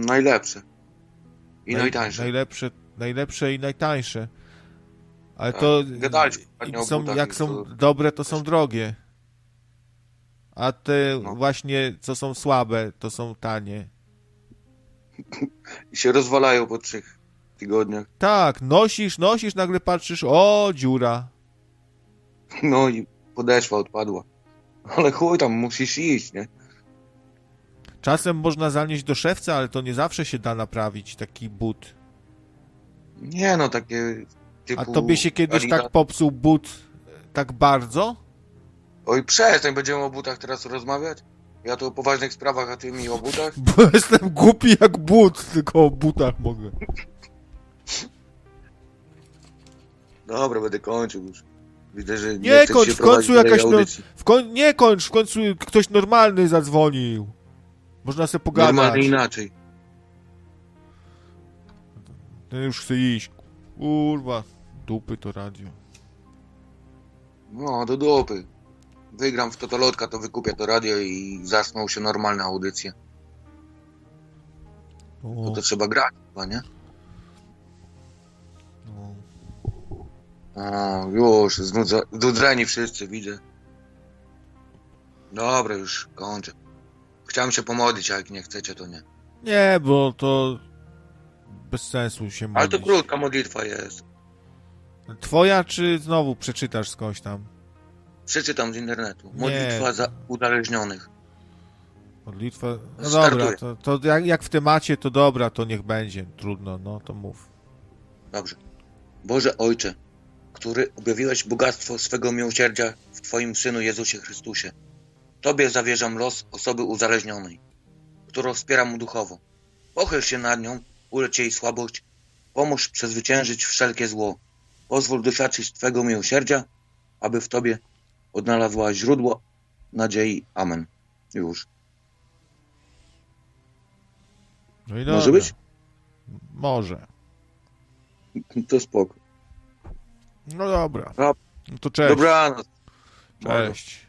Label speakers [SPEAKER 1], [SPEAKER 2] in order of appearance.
[SPEAKER 1] Najlepsze. I najtańsze.
[SPEAKER 2] Najlepsze i najtańsze. Ale
[SPEAKER 1] Tak.
[SPEAKER 2] to
[SPEAKER 1] Gadaliśmy o
[SPEAKER 2] są,
[SPEAKER 1] butach,
[SPEAKER 2] jak są
[SPEAKER 1] to...
[SPEAKER 2] dobre, to są drogie. A te
[SPEAKER 1] No.
[SPEAKER 2] właśnie, co są słabe, to są tanie.
[SPEAKER 1] I się rozwalają po 3 tygodniach.
[SPEAKER 2] Tak, nosisz, nagle patrzysz, o, dziura.
[SPEAKER 1] No i podeszwa odpadła. Ale chuj, tam musisz iść, nie?
[SPEAKER 2] Czasem można zanieść do szewca, ale to nie zawsze się da naprawić taki but.
[SPEAKER 1] Nie no, takie typu...
[SPEAKER 2] A tobie się kiedyś
[SPEAKER 1] Adidas.
[SPEAKER 2] tak popsuł but tak bardzo?
[SPEAKER 1] Oj, przestań, będziemy o butach teraz rozmawiać? Ja tu o poważnych sprawach, a ty mi o butach?
[SPEAKER 2] Bo jestem głupi jak but, tylko o butach mogę.
[SPEAKER 1] Dobra, będę kończył już. Widzę, że
[SPEAKER 2] Nie
[SPEAKER 1] chcesz
[SPEAKER 2] kończ,
[SPEAKER 1] się
[SPEAKER 2] w końcu
[SPEAKER 1] prowadzić
[SPEAKER 2] jakaś...
[SPEAKER 1] dalej audycji.
[SPEAKER 2] Nie kończ, w końcu ktoś normalny zadzwonił. Można sobie pogadać.
[SPEAKER 1] Normalnie inaczej.
[SPEAKER 2] Ten już chce iść. Kurwa, dupy to radio.
[SPEAKER 1] No, do dupy. Wygram w Totolotka, to wykupię to radio i zasną się normalne audycje.
[SPEAKER 2] O,
[SPEAKER 1] To trzeba grać chyba, nie?
[SPEAKER 2] no.
[SPEAKER 1] O, już, znudzeni wszyscy, widzę. Dobra, już kończę. Chciałem się pomodlić, a jak nie chcecie, to nie.
[SPEAKER 2] Nie, bo to bez sensu się
[SPEAKER 1] Ale
[SPEAKER 2] modlić.
[SPEAKER 1] to krótka modlitwa jest.
[SPEAKER 2] Twoja, czy znowu przeczytasz skądś tam?
[SPEAKER 1] Przeczytam z internetu.
[SPEAKER 2] Nie.
[SPEAKER 1] Modlitwa za uzależnionych.
[SPEAKER 2] Modlitwa... No
[SPEAKER 1] Startuję.
[SPEAKER 2] dobra, to jak w temacie, to dobra, to niech będzie. Trudno, no to mów.
[SPEAKER 1] Dobrze. Boże Ojcze, który objawiłeś bogactwo swego miłosierdzia w Twoim Synu Jezusie Chrystusie. Tobie zawierzam los osoby uzależnionej, którą wspieram duchowo. Pochyl się nad nią, ulecz jej słabość, pomóż przezwyciężyć wszelkie zło. Pozwól doświadczyć Twego miłosierdzia, aby w Tobie odnalazła źródło nadziei. Amen. Już.
[SPEAKER 2] No i
[SPEAKER 1] Może
[SPEAKER 2] dobra.
[SPEAKER 1] być?
[SPEAKER 2] Może.
[SPEAKER 1] To spoko.
[SPEAKER 2] No dobra.
[SPEAKER 1] No,
[SPEAKER 2] No to cześć.
[SPEAKER 1] dobranoc.
[SPEAKER 2] Cześć.